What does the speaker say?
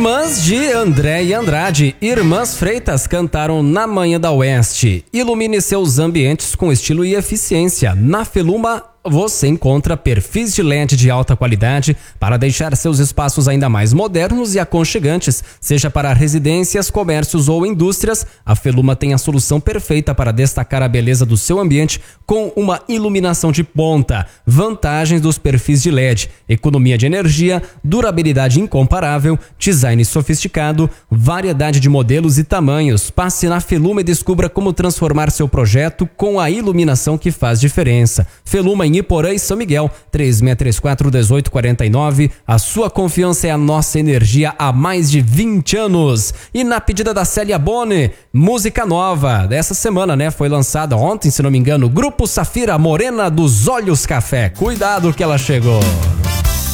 Irmãs de André e Andrade, Irmãs Freitas cantaram Na Manhã da Oeste. Ilumine seus ambientes com estilo e eficiência. Na Feluma você encontra perfis de LED de alta qualidade para deixar seus espaços ainda mais modernos e aconchegantes, seja para residências, comércios ou indústrias. A Feluma tem a solução perfeita para destacar a beleza do seu ambiente com uma iluminação de ponta. Vantagens dos perfis de LED: economia de energia, durabilidade incomparável, design sofisticado, variedade de modelos e tamanhos. Passe na Feluma e descubra como transformar seu projeto com a iluminação que faz diferença. Feluma em Iporã e São Miguel, 3634-1849. A sua confiança é a nossa energia há mais de 20 anos. E na pedida da Célia Boni, música nova dessa semana, né? Foi lançada ontem, se não me engano, Grupo Safira, Morena dos Olhos Café. Cuidado que ela chegou.